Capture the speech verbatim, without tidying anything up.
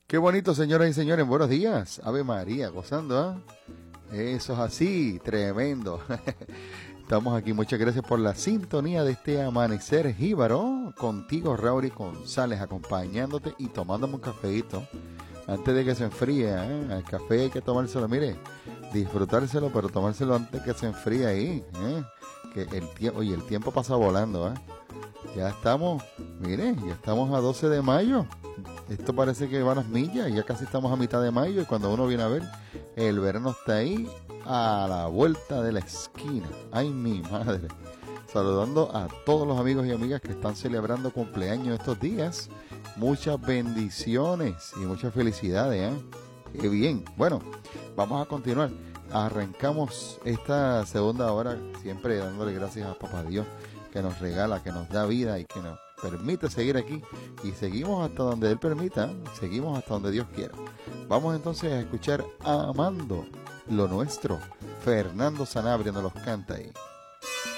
Qué bonito, señoras y señores. Buenos días. Ave María, gozando, ¿ah? ¿eh? Eso es así, tremendo. Estamos aquí. Muchas gracias por la sintonía de este amanecer jíbaro. Contigo, Raúl González, acompañándote y tomándome un cafeíto antes de que se enfríe. ¿eh? El café hay que tomárselo, mire, disfrutárselo, pero tomárselo antes que se enfríe ahí. ¿eh? Que el tiempo, oye, el tiempo pasa volando, ¿eh? Ya estamos, mire, ya estamos a doce de mayo. Esto parece que van las millas, ya casi estamos a mitad de mayo y cuando uno viene a ver, el verano está ahí a la vuelta de la esquina. Ay, mi madre. Saludando a todos los amigos y amigas que están celebrando cumpleaños estos días. Muchas bendiciones y muchas felicidades, ¿eh? Qué bien. Bueno, vamos a continuar. Arrancamos esta segunda hora siempre dándole gracias a Papá Dios que nos regala, que nos da vida y que nos permite seguir aquí y seguimos hasta donde Él permita, seguimos hasta donde Dios quiera. Vamos entonces a escuchar Amando lo Nuestro. Fernando Sanabria nos los canta ahí.